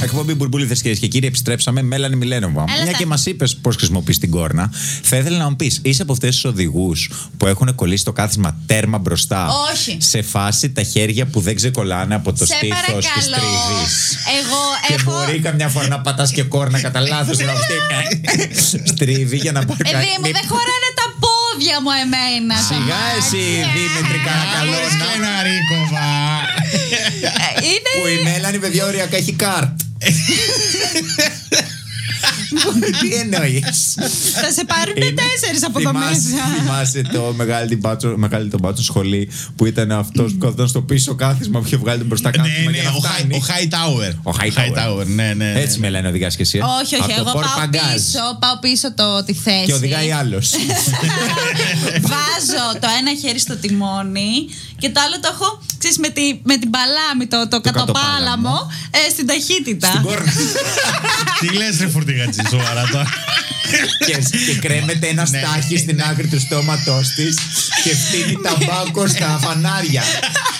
Εκπομπή Μπουρμπούλιδες, κυρίες και κύριοι, επιστρέψαμε. Μέλανη Μιλένοβα. Μια και μας είπες πώς χρησιμοποιείς την κόρνα, θα ήθελα να μου πεις, είσαι από αυτές τους οδηγούς που έχουν κολλήσει το κάθισμα τέρμα μπροστά? Όχι. Σε φάση τα χέρια που δεν ξεκολλάνε από το στήθος της τριβής. Και μπορεί καμιά φορά να πατάς και κόρνα κατά λάθος να στρίβει για να πάρει κάτι. Μου δεν χωράνε τα πόδια μου εμένα. Σιγά εσύ, Δήμητρη Καρακαλώνα. Που η Μέλανη, παιδιά, οριακά έχει κάρτ. Τι εννοείς? Θα σε πάρουν 4 από εδώ μέσα. Θυμάσαι το μεγάλη τον μπάτσο σχολή που ήταν αυτός που καθόταν στο πίσω κάθισμα που είχε βγάλει τον μπροστά κάθισμα? Ναι, ο Hightower. Ναι. Έτσι με λένε, οδηγάς και εσύ? Όχι, εγώ πάω πίσω τη θέση. Και οδηγάει άλλος. Βάζω το ένα χέρι στο τιμόνι και το άλλο το έχω, ξέρεις, με την παλάμη, το κατοπάλαμο στην ταχύτητα. Στην κόρνα. Τι λες ρε φορτηγατζή, σοβαρά τώρα? Και κρέμεται ένα στάχι στην άκρη του στόματός της και φτύνει ταμπάκο στα φανάρια.